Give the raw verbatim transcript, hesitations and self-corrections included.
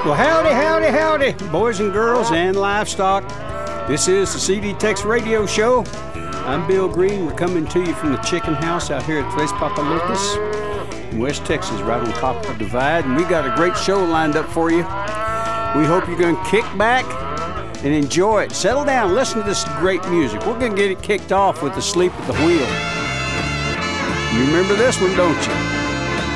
Well, howdy, howdy, howdy, boys and girls and livestock. This is the C D Tex Radio Show. I'm Bill Green. We're coming to you from the chicken house out here at Tres Papalotes in West Texas, right on top of the divide. And we got a great show lined up for you. We hope you're going to kick back and enjoy it. Settle down, listen to this great music. We're going to get it kicked off with Asleep at the Wheel. You remember this one, don't you?